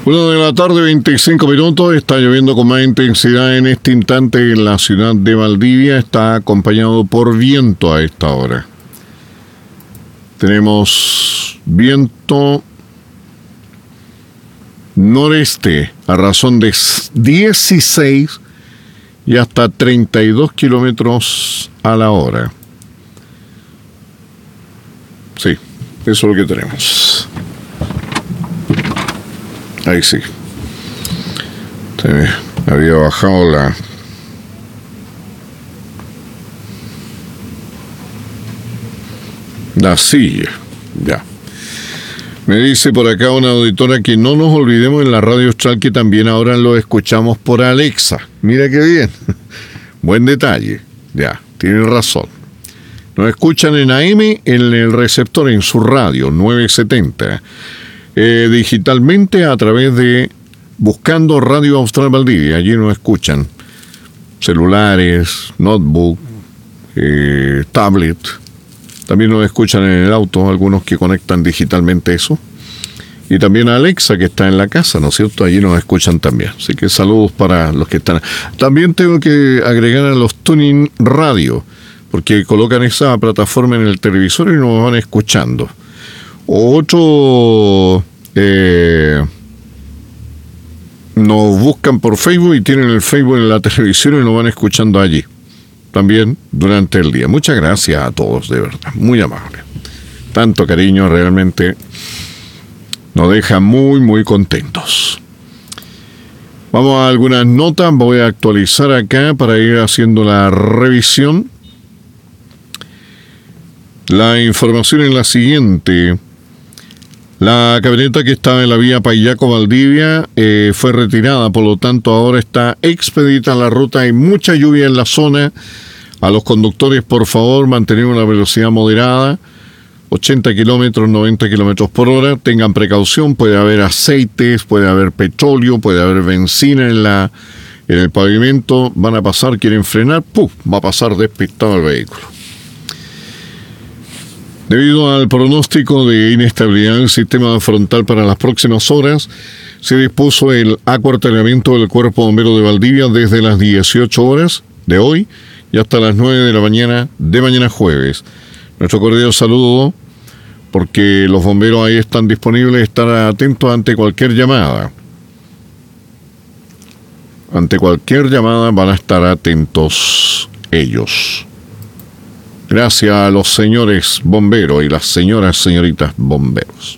1:25 p.m, está lloviendo con más intensidad en este instante en la ciudad de Valdivia, está acompañado por viento a esta hora. Tenemos viento noreste a razón de 16 y hasta 32 kilómetros a la hora. Sí, eso es lo que tenemos. Ahí sí. Había bajado la silla. Ya. Me dice por acá una auditora que no nos olvidemos en la radio Austral que también ahora lo escuchamos por Alexa. Mira qué bien. Buen detalle. Ya, tiene razón. Nos escuchan en AM en el receptor en su radio 970. Digitalmente a través de buscando Radio Austral Valdivia. Allí nos escuchan celulares, notebook, tablet. También nos escuchan en el auto, algunos que conectan digitalmente eso. Y también a Alexa, que está en la casa, ¿no es cierto? Allí nos escuchan también. Así que saludos para los que están. También tengo que agregar a los Tuning Radio, porque colocan esa plataforma en el televisor y nos van escuchando. Otro nos buscan por Facebook y tienen el Facebook en la televisión y nos van escuchando allí también durante el día. Muchas gracias a todos, de verdad, muy amable. Tanto cariño realmente nos deja muy, muy contentos. Vamos a algunas notas, voy a actualizar acá para ir haciendo la revisión. La información es la siguiente. La camioneta que estaba en la vía Payaco-Valdivia fue retirada, por lo tanto ahora está expedita la ruta. Hay mucha lluvia en la zona. A los conductores, por favor, mantener una velocidad moderada, 80 kilómetros, 90 kilómetros por hora. Tengan precaución, puede haber aceites, puede haber petróleo, puede haber benzina en el pavimento. Van a pasar, quieren frenar, ¡puf!, va a pasar despistado el vehículo. Debido al pronóstico de inestabilidad del sistema frontal para las próximas horas, se dispuso el acuartelamiento del Cuerpo Bombero de Valdivia desde las 18 horas de hoy y hasta las 9 de la mañana de mañana jueves. Nuestro cordial saludo, porque los bomberos ahí están disponibles, estar atentos ante cualquier llamada. Ante cualquier llamada van a estar atentos ellos. Gracias a los señores bomberos y las señoritas bomberos.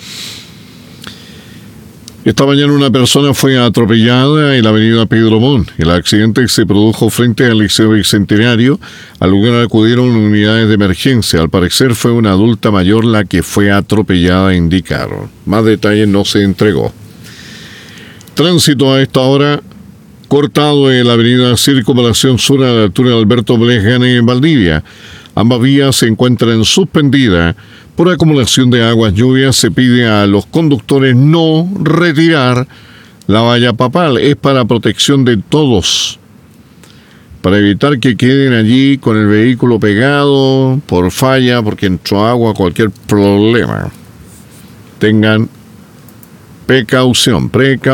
Esta mañana una persona fue atropellada en la avenida Pedro Montt. El accidente se produjo frente al Liceo Bicentenario. Al lugar acudieron unidades de emergencia. Al parecer fue una adulta mayor la que fue atropellada, indicaron. Más detalles no se entregó. Tránsito a esta hora cortado en la avenida Circunvalación Sur a la altura de Alberto Blesgane en Valdivia. Ambas vías se encuentran suspendidas por acumulación de aguas lluvias. Se pide a los conductores no retirar la valla papal. Es para protección de todos, para evitar que queden allí con el vehículo pegado por falla, porque entró agua, cualquier problema. Tengan precaución.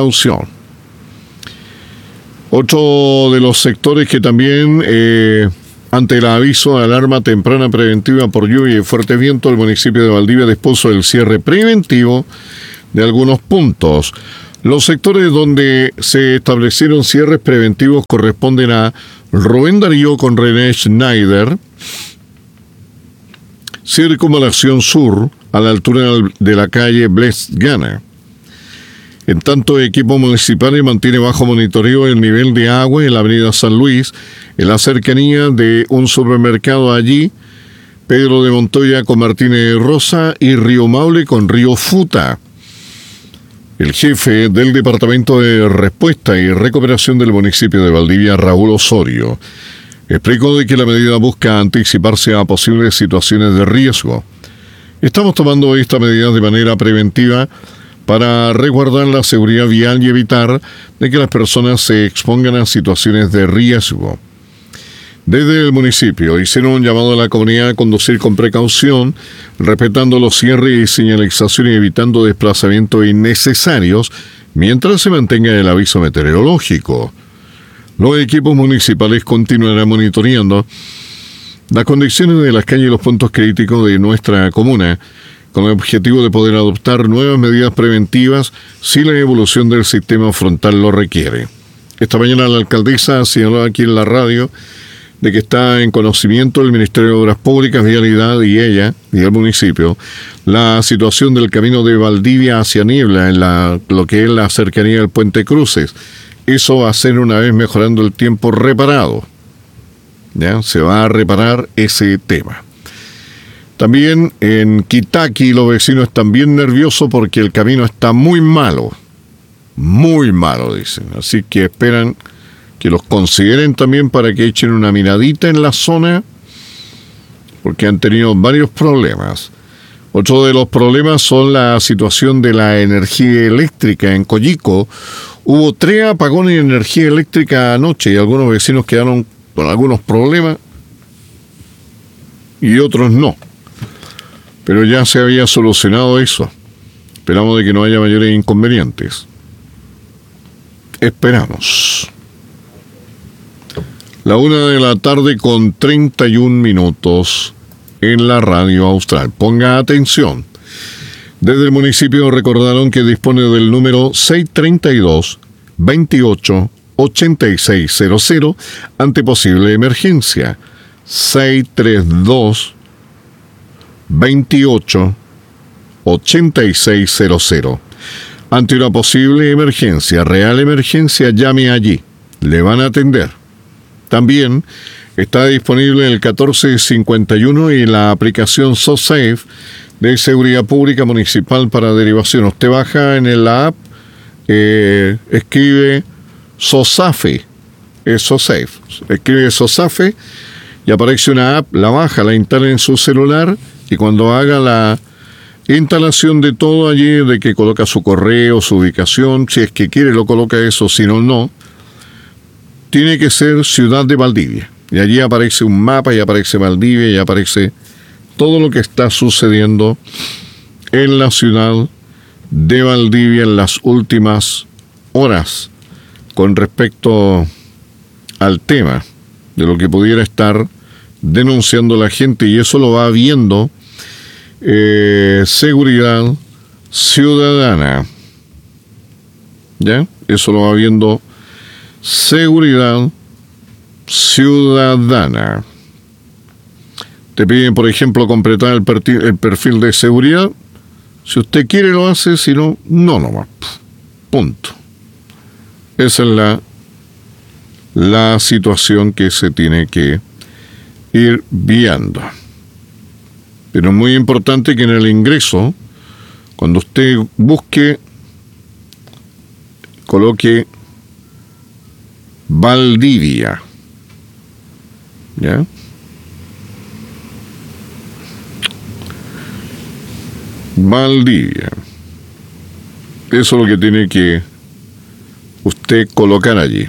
Otro de los sectores que también ante el aviso de alarma temprana preventiva por lluvia y fuerte viento, el municipio de Valdivia dispuso el cierre preventivo de algunos puntos. Los sectores donde se establecieron cierres preventivos corresponden a Rubén Darío con René Schneider, Circunvalación Sur, a la altura de la calle Blesgane. En tanto, el equipo municipal mantiene bajo monitoreo el nivel de agua en la avenida San Luis, en la cercanía de un supermercado allí, Pedro de Montoya con Martínez Rosa y Río Maule con Río Futa. El jefe del Departamento de Respuesta y Recuperación del municipio de Valdivia, Raúl Osorio, explicó de que la medida busca anticiparse a posibles situaciones de riesgo. Estamos tomando esta medida de manera preventiva para resguardar la seguridad vial y evitar de que las personas se expongan a situaciones de riesgo. Desde el municipio hicieron un llamado a la comunidad a conducir con precaución, respetando los cierres y señalización y evitando desplazamientos innecesarios mientras se mantenga el aviso meteorológico. Los equipos municipales continuarán monitoreando las condiciones de las calles y los puntos críticos de nuestra comuna, con el objetivo de poder adoptar nuevas medidas preventivas si la evolución del sistema frontal lo requiere. Esta mañana la alcaldesa señaló aquí en la radio de que está en conocimiento del Ministerio de Obras Públicas, Vialidad y ella, y el municipio, la situación del camino de Valdivia hacia Niebla, en lo que es la cercanía del Puente Cruces. Eso va a ser, una vez mejorando el tiempo, reparado. ¿Ya? Se va a reparar ese tema. También en Quitaqui los vecinos están bien nerviosos porque el camino está muy malo, dicen. Así que esperan que los consideren también para que echen una miradita en la zona, porque han tenido varios problemas. Otro de los problemas son la situación de la energía eléctrica. En Coyico hubo 3 apagones de energía eléctrica anoche y algunos vecinos quedaron con algunos problemas y otros no. Pero ya se había solucionado eso. Esperamos de que no haya mayores inconvenientes. Esperamos. 1:00 con 31 minutos en la radio austral. Ponga atención. Desde el municipio recordaron que dispone del número 632-28-8600 ante posible emergencia. 632-28-8600. Ante una posible emergencia, real emergencia, llame allí. Le van a atender. También está disponible el 1451 y la aplicación SoSafe de Seguridad Pública Municipal para derivación. Usted baja en la app, escribe SoSafe, SoSafe, escribe SoSafe y aparece una app, la baja, la instala en su celular y cuando haga la instalación de todo allí, de que coloca su correo, su ubicación, si es que quiere lo coloca eso, si no, no. Tiene que ser Ciudad de Valdivia. Y allí aparece un mapa y aparece Valdivia y aparece todo lo que está sucediendo en la ciudad de Valdivia en las últimas horas con respecto al tema de lo que pudiera estar denunciando la gente. Y eso lo va viendo Seguridad Ciudadana. ¿Ya? Eso lo va viendo Seguridad Ciudadana. Te piden, por ejemplo, completar el perfil de seguridad. Si usted quiere lo hace, si no, no nomás. Punto. Esa es la situación que se tiene que ir viendo. Pero es muy importante que en el ingreso, cuando usted busque, coloque Valdivia. ¿Ya? Valdivia. Eso es lo que tiene que usted colocar allí.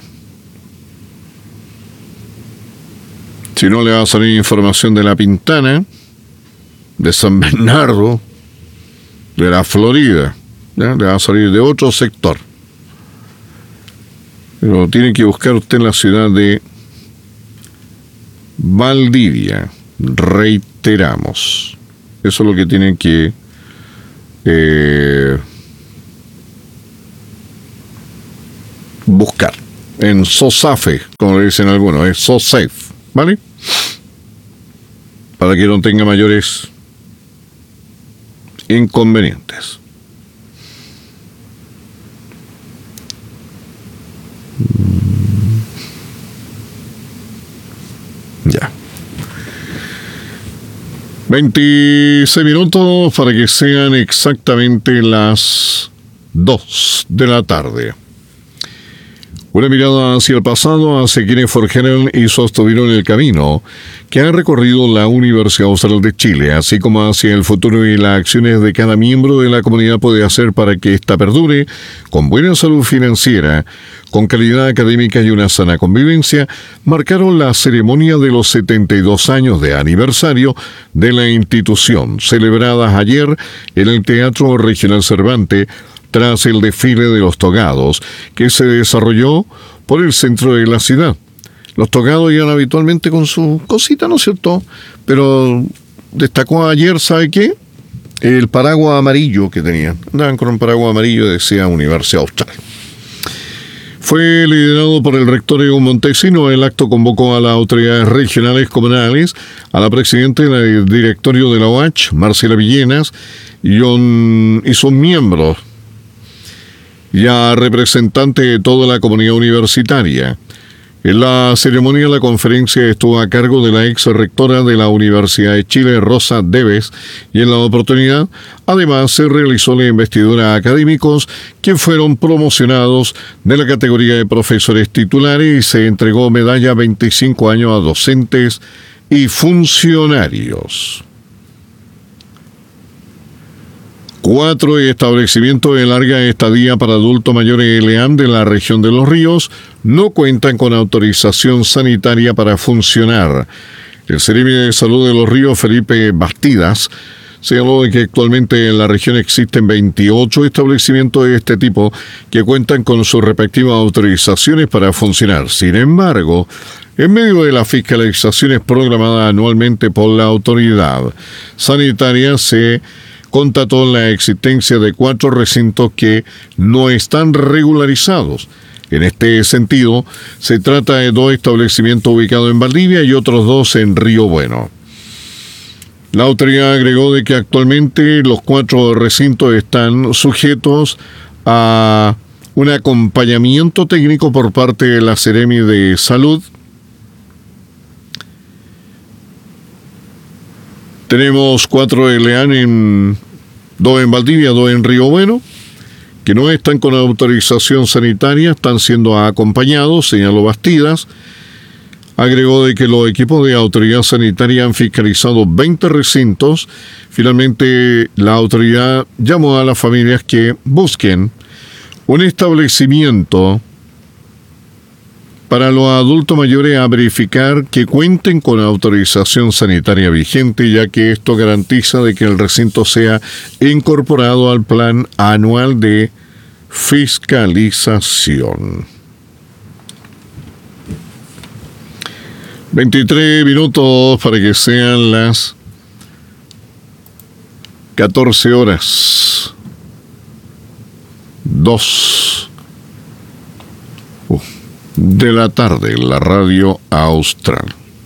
Si no, le va a salir información de La Pintana, de San Bernardo, de la Florida. ¿Ya? Le va a salir de otro sector. Pero tiene que buscar usted en la ciudad de Valdivia. Reiteramos. Eso es lo que tiene que buscar. En SoSafe, como le dicen algunos, es SoSafe. ¿Vale? Para que no tenga mayores inconvenientes. Ya. 26 minutos para que sean exactamente las 2 de la tarde. Una mirada hacia el pasado, hacia quienes forjaron y sostuvieron el camino que ha recorrido la Universidad Austral de Chile, así como hacia el futuro y las acciones de cada miembro de la comunidad puede hacer para que ésta perdure con buena salud financiera, con calidad académica y una sana convivencia, marcaron la ceremonia de los 72 años de aniversario de la institución, celebradas ayer en el Teatro Regional Cervantes, tras el desfile de los togados que se desarrolló por el centro de la ciudad. Los togados iban habitualmente con su cosita, ¿no es cierto? Pero destacó ayer, ¿sabe qué? El paraguas amarillo que tenían. Andaban con un paraguas amarillo y decía Universidad Austral. Fue liderado por el rector Egon Montesino. El acto convocó a las autoridades regionales comunales, a la presidenta del directorio de la UACH, Marcela Villenas, y sus miembros, y a representantes de toda la comunidad universitaria. En la ceremonia, la conferencia estuvo a cargo de la ex rectora de la Universidad de Chile, Rosa Deves, y en la oportunidad, además, se realizó la investidura a académicos que fueron promocionados de la categoría de profesores titulares y se entregó medalla 25 años a docentes y funcionarios. 4 establecimientos de larga estadía para adultos mayores ELEAM de la región de Los Ríos no cuentan con autorización sanitaria para funcionar. El Seremi de Salud de Los Ríos, Felipe Bastidas, señaló de que actualmente en la región existen 28 establecimientos de este tipo que cuentan con sus respectivas autorizaciones para funcionar. Sin embargo, en medio de las fiscalizaciones programadas anualmente por la autoridad sanitaria, se constató la existencia de 4 recintos que no están regularizados. En este sentido, se trata de 2 establecimientos ubicados en Valdivia y otros 2 en Río Bueno. La autoridad agregó de que actualmente los 4 recintos están sujetos a un acompañamiento técnico por parte de la Seremi de Salud. Tenemos 4 de ELEAM, 2 en Valdivia, 2 en Río Bueno, que no están con autorización sanitaria, están siendo acompañados, señaló Bastidas. Agregó de que los equipos de autoridad sanitaria han fiscalizado 20 recintos. Finalmente, la autoridad llamó a las familias que busquen un establecimiento para los adultos mayores a verificar que cuenten con autorización sanitaria vigente, ya que esto garantiza de que el recinto sea incorporado al plan anual de fiscalización. 23 minutos para que sean las 14 horas. 2 de la tarde, en la Radio Austral.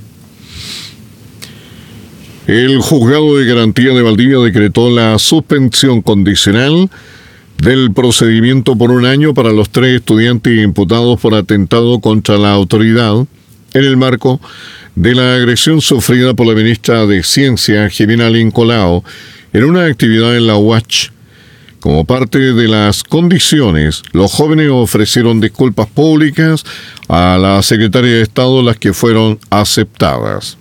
El Juzgado de Garantía de Valdivia decretó la suspensión condicional del procedimiento por 1 año para los 3 estudiantes imputados por atentado contra la autoridad en el marco de la agresión sufrida por la ministra de Ciencia, Jimena Lincolao, en una actividad en la UACH. Como parte de las condiciones, los jóvenes ofrecieron disculpas públicas a la secretaria de Estado, las que fueron aceptadas.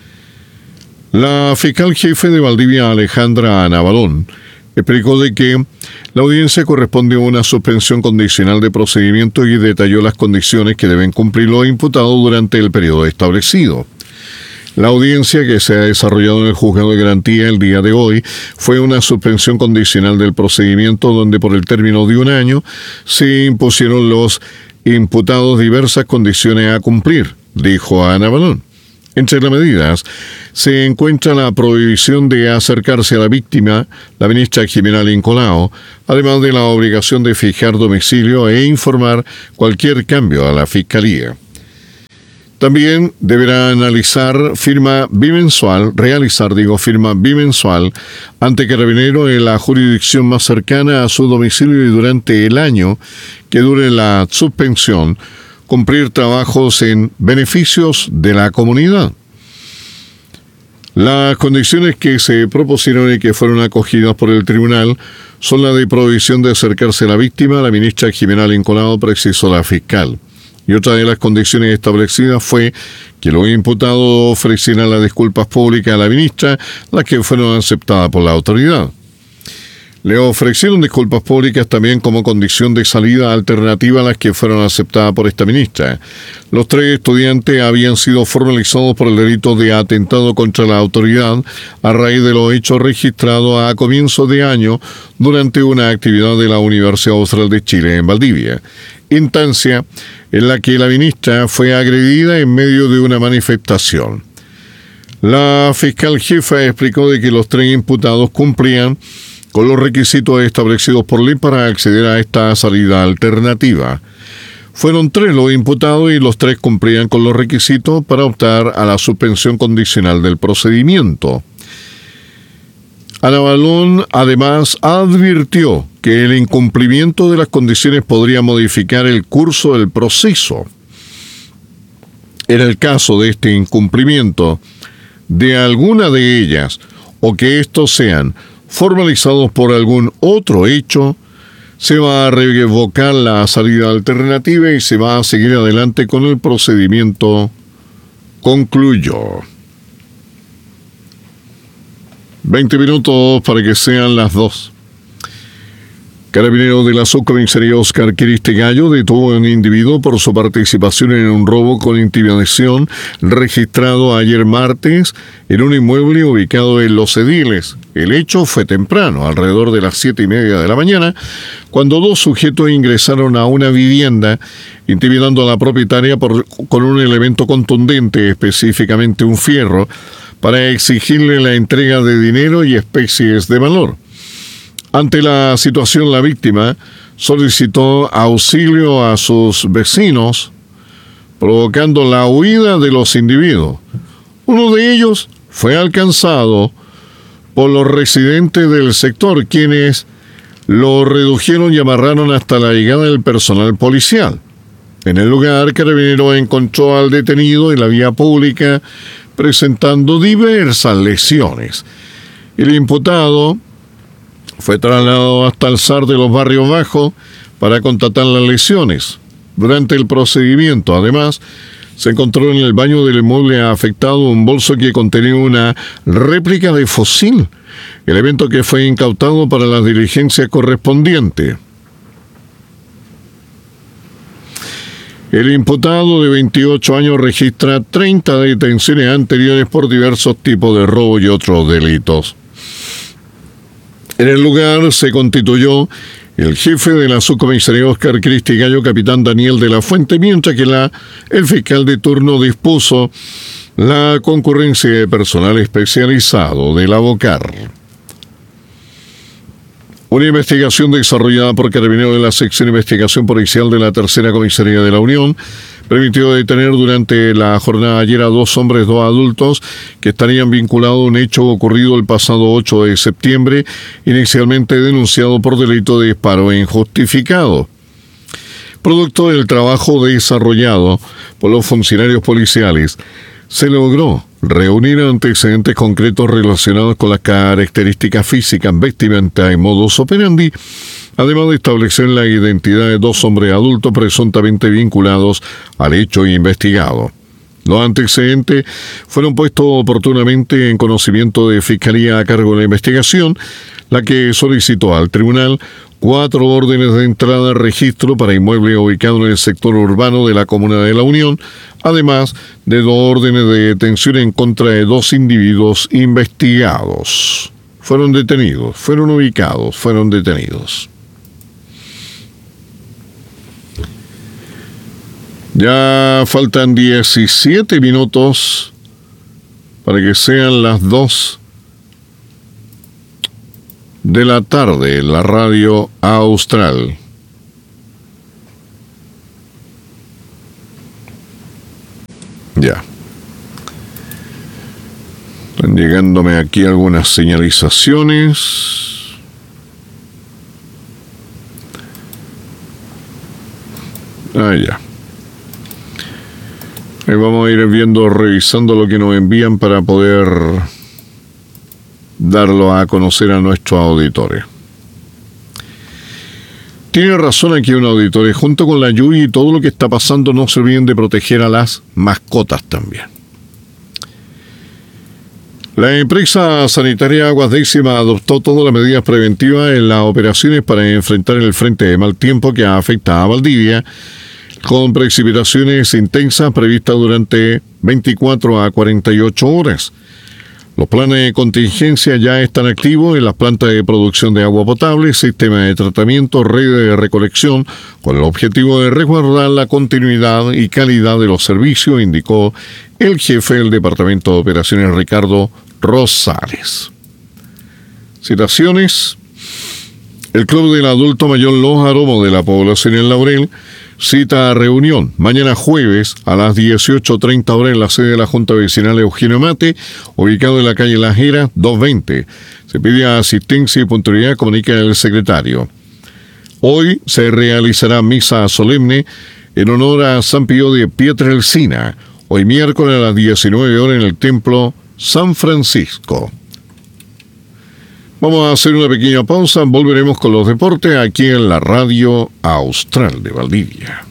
La fiscal jefe de Valdivia, Alejandra Navalón, explicó de que la audiencia corresponde a una suspensión condicional de procedimiento y detalló las condiciones que deben cumplir los imputados durante el periodo establecido. La audiencia que se ha desarrollado en el Juzgado de Garantía el día de hoy fue una suspensión condicional del procedimiento donde por el término de 1 año se impusieron los imputados diversas condiciones a cumplir, dijo Ana Balón. Entre las medidas se encuentra la prohibición de acercarse a la víctima, la ministra Jimena Lincolao, además de la obligación de fijar domicilio e informar cualquier cambio a la Fiscalía. También deberá realizar firma bimensual ante Carabineros en la jurisdicción más cercana a su domicilio y durante el año que dure la suspensión, cumplir trabajos en beneficios de la comunidad. Las condiciones que se propusieron y que fueron acogidas por el tribunal son la de prohibición de acercarse a la víctima, la ministra Jimena Lincolao, precisó la fiscal. Y otra de las condiciones establecidas fue que los imputados ofrecieran las disculpas públicas a la ministra, las que fueron aceptadas por la autoridad. Le ofrecieron disculpas públicas también como condición de salida alternativa a las que fueron aceptadas por esta ministra. Los 3 estudiantes habían sido formalizados por el delito de atentado contra la autoridad a raíz de los hechos registrados a comienzos de año durante una actividad de la Universidad Austral de Chile en Valdivia, instancia en la que la ministra fue agredida en medio de una manifestación. La fiscal jefa explicó de que los 3 imputados cumplían con los requisitos establecidos por ley para acceder a esta salida alternativa. Fueron 3 los imputados y los 3 cumplían con los requisitos para optar a la suspensión condicional del procedimiento. Ana Balón además advirtió que el incumplimiento de las condiciones podría modificar el curso del proceso. En el caso de este incumplimiento de alguna de ellas o que estos sean formalizados por algún otro hecho, se va a revocar la salida alternativa y se va a seguir adelante con el procedimiento, concluyó. 20 minutos para que sean las 2. Carabineros de la Subcomisaría Oscar Quiristegallo detuvo a un individuo por su participación en un robo con intimidación registrado ayer martes en un inmueble ubicado en Los Ediles. El hecho fue temprano, alrededor de las 7:30 de la mañana, cuando 2 sujetos ingresaron a una vivienda intimidando a la propietaria con un elemento contundente, específicamente un fierro, para exigirle la entrega de dinero y especies de valor. Ante la situación, la víctima solicitó auxilio a sus vecinos, provocando la huida de los individuos. Uno de ellos fue alcanzado por los residentes del sector, quienes lo redujeron y amarraron hasta la llegada del personal policial. En el lugar, Carabineros encontró al detenido en la vía pública presentando diversas lesiones. El imputado fue trasladado hasta el SAR de los Barrios Bajos para constatar las lesiones. Durante el procedimiento, además, se encontró en el baño del inmueble afectado un bolso que contenía una réplica de fusil, elemento que fue incautado para las diligencias correspondientes. El imputado de 28 años registra 30 detenciones anteriores por diversos tipos de robo y otros delitos. En el lugar se constituyó el jefe de la Subcomisaría Oscar Quiristegallo, capitán Daniel de la Fuente, mientras que el fiscal de turno dispuso la concurrencia de personal especializado de la BOCAR. Una investigación desarrollada por Carabineros de la Sección de Investigación Policial de la Tercera Comisaría de la Unión permitió detener durante la jornada ayer a 2 hombres, 2 adultos, que estarían vinculados a un hecho ocurrido el pasado 8 de septiembre, inicialmente denunciado por delito de disparo injustificado. Producto del trabajo desarrollado por los funcionarios policiales, se logró reunir antecedentes concretos relacionados con las características físicas, vestimenta y modus operandi, además de establecer la identidad de 2 hombres adultos presuntamente vinculados al hecho investigado. Los antecedentes fueron puestos oportunamente en conocimiento de Fiscalía a cargo de la investigación, la que solicitó al tribunal 4 órdenes de entrada a registro para inmuebles ubicados en el sector urbano de la Comuna de la Unión, además de 2 órdenes de detención en contra de 2 individuos investigados. Fueron detenidos, fueron ubicados, fueron detenidos. Ya faltan 17 minutos para que sean las 2 de la tarde en la radio Austral. Ya. Están llegándome aquí algunas señalizaciones. Ya. Ahí vamos a ir viendo, revisando lo que nos envían para poder darlo a conocer a nuestros auditores. Tiene razón aquí un auditor, junto con la lluvia y todo lo que está pasando, no se olviden de proteger a las mascotas también. La empresa sanitaria Aguas Décima adoptó todas las medidas preventivas en las operaciones para enfrentar el frente de mal tiempo que afecta a Valdivia, con precipitaciones intensas previstas durante 24 a 48 horas. Los planes de contingencia ya están activos en las plantas de producción de agua potable, sistema de tratamiento, redes de recolección, con el objetivo de resguardar la continuidad y calidad de los servicios, indicó el jefe del Departamento de Operaciones, Ricardo Rosales. Citaciones. El Club del Adulto Mayor Los Aromos de la población El Laurel cita a reunión mañana jueves a las 18:30 horas en la sede de la Junta Vecinal Eugenio Mate, ubicado en la calle La Jera 220. Se pide asistencia y puntualidad, comunica el secretario. Hoy se realizará misa solemne en honor a San Pío de Pietrelcina, hoy miércoles a las 19 horas en el Templo San Francisco. Vamos a hacer una pequeña pausa, volveremos con los deportes aquí en la Radio Austral de Valdivia.